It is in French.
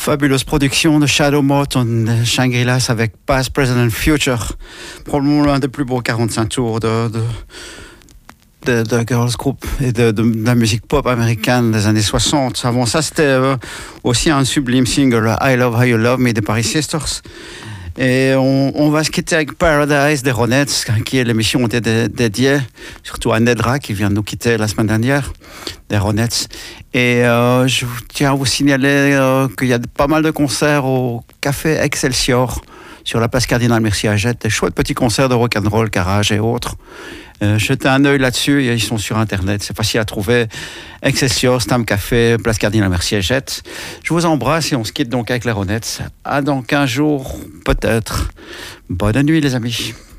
fabuleuse production de Shadow Mote en Shangri-Las avec Past, Present and Future. Probablement l'un des plus beaux 45 tours de girls group et de la musique pop américaine des années 60. Avant ça, c'était aussi un sublime single, I Love How You Love Me des Paris Sisters. Et on va se quitter avec Paradise des Ronettes, qui est l'émission était dédiée, surtout à Nedra, qui vient de nous quitter la semaine dernière, des Ronettes. Et je tiens à vous signaler qu'il y a pas mal de concerts au Café Excelsior, sur la place Cardinal Mercier-Agette, des chouettes petits concerts de rock'n'roll, garage et autres. Jetez un œil là-dessus, ils sont sur Internet, c'est facile à trouver. Excelsior, Stam Café, place Cardinal Mercier-Agette. Je vous embrasse et on se quitte donc avec les Ronettes. À dans 15 jours, peut-être. Bonne nuit les amis.